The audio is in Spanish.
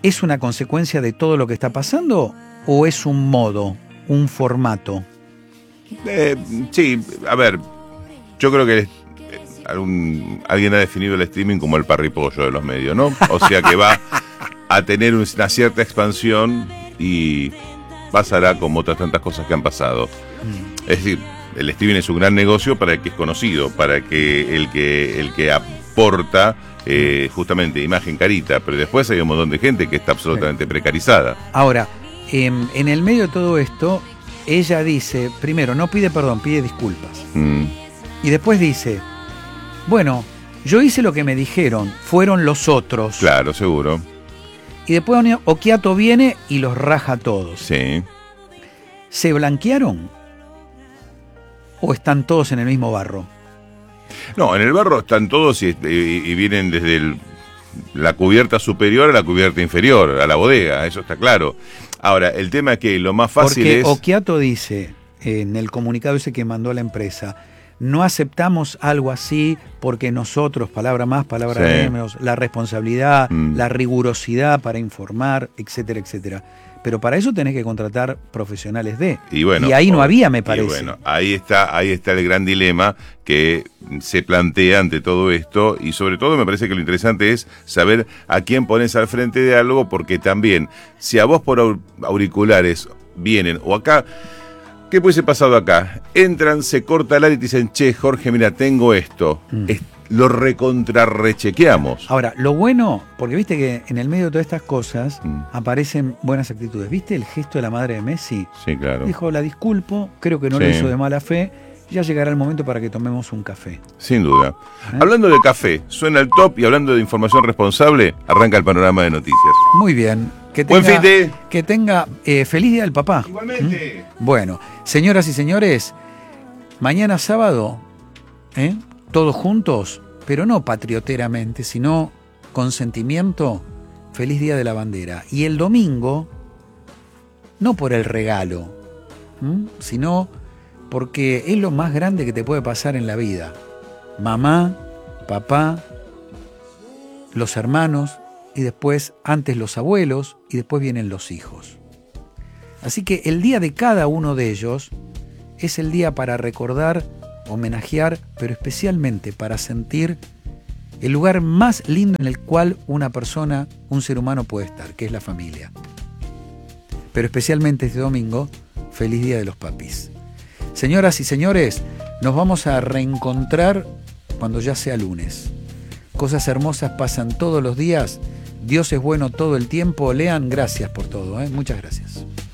¿Es una consecuencia de todo lo que está pasando o es un modo, un formato? Sí, a ver, yo creo que alguien ha definido el streaming como el parripollo de los medios, ¿no? O sea que va a tener una cierta expansión y pasará como otras tantas cosas que han pasado. Es decir, el streaming es un gran negocio para el que es conocido, para que el que aporta justamente imagen, carita, pero después hay un montón de gente que está absolutamente precarizada. Ahora, en el medio de todo esto, ella dice, primero, no pide perdón, pide disculpas. Y después dice, bueno, yo hice lo que me dijeron, fueron los otros. Claro, seguro. Y después Occhiato viene y los raja a todos. Sí. ¿Se blanquearon? ¿O están todos en el mismo barro? No, en el barro están todos y vienen desde la cubierta superior a la cubierta inferior, a la bodega, eso está claro. Ahora, el tema es que lo más fácil porque es... Occhiato dice, en el comunicado ese que mandó a la empresa, no aceptamos algo así porque nosotros, palabra más, palabra menos, la responsabilidad, la rigurosidad para informar, etcétera, etcétera. Pero para eso tenés que contratar profesionales y ahí no había, me parece. Y bueno, ahí está el gran dilema que se plantea ante todo esto, y sobre todo me parece que lo interesante es saber a quién pones al frente de algo, porque también, si a vos por auriculares vienen, o acá, ¿qué hubiese pasado acá? Entran, se corta el aire y te dicen, che, Jorge, mira, tengo esto. Lo recontrarrechequeamos. Ahora, lo bueno, porque viste que en el medio de todas estas cosas aparecen buenas actitudes. ¿Viste el gesto de la madre de Messi? Sí, claro. Dijo, la disculpo, creo que no lo hizo de mala fe, ya llegará el momento para que tomemos un café. Sin duda. Hablando de café, suena el top, y hablando de información responsable, arranca el panorama de noticias. Muy bien. Buen fin de... Que tenga feliz día del papá. Igualmente. Bueno, señoras y señores, mañana sábado, todos juntos, pero no patrioteramente, sino con sentimiento, feliz día de la bandera. Y el domingo, no por el regalo, sino porque es lo más grande que te puede pasar en la vida. Mamá, papá, los hermanos, y después, antes los abuelos, y después vienen los hijos. Así que el día de cada uno de ellos es el día para recordar, homenajear, pero especialmente para sentir el lugar más lindo en el cual una persona, un ser humano puede estar, que es la familia. Pero especialmente este domingo, feliz día de los papis. Señoras y señores, nos vamos a reencontrar cuando ya sea lunes. Cosas hermosas pasan todos los días. Dios es bueno todo el tiempo. Lean, gracias por todo. Muchas gracias.